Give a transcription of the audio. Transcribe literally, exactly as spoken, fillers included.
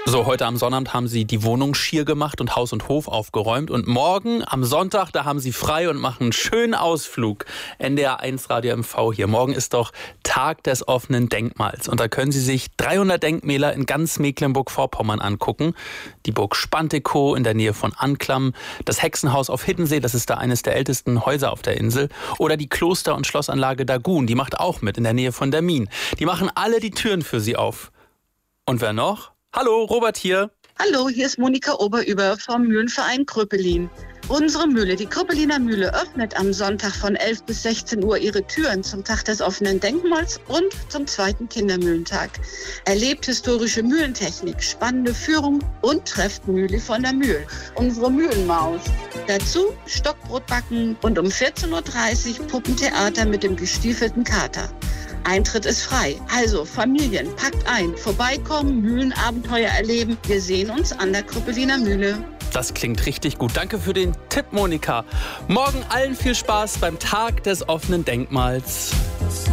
So, heute am Sonnabend haben Sie die Wohnung schier gemacht und Haus und Hof aufgeräumt. Und morgen am Sonntag, da haben Sie frei und machen einen schönen Ausflug. N D R eins Radio M V hier. Morgen ist doch Tag des offenen Denkmals. Und da können Sie sich dreihundert Denkmäler in ganz Mecklenburg-Vorpommern angucken. Die Burg Spantekow in der Nähe von Anklam, das Hexenhaus auf Hiddensee, das ist da eines der ältesten Häuser auf der Insel. Oder die Kloster- und Schlossanlage Dagun, die macht auch mit in der Nähe von der Min. Die machen alle die Türen für Sie auf. Und wer noch? Hallo, Robert hier. Hallo, hier ist Monika Oberüber vom Mühlenverein Kröpelin. Unsere Mühle, die Kröpeliner Mühle, öffnet am Sonntag von elf bis sechzehn Uhr ihre Türen zum Tag des offenen Denkmals und zum zweiten Kindermühlentag. Erlebt historische Mühlentechnik, spannende Führung und trefft Mühle von der Mühl, unsere Mühlenmaus. Dazu Stockbrot backen und um vierzehn Uhr dreißig Puppentheater mit dem gestiefelten Kater. Eintritt ist frei. Also Familien, packt ein, vorbeikommen, Mühlenabenteuer erleben. Wir sehen uns an der Kröpeliner Mühle. Das klingt richtig gut. Danke für den Tipp, Monika. Morgen allen viel Spaß beim Tag des offenen Denkmals.